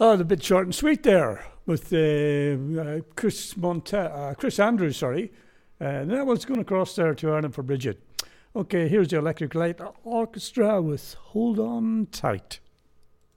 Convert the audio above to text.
Oh, the bit short and sweet there with Chris Andrews, sorry. And that one's going across there to Ireland for Bridget. Okay, here's the Electric Light Orchestra with Hold On Tight.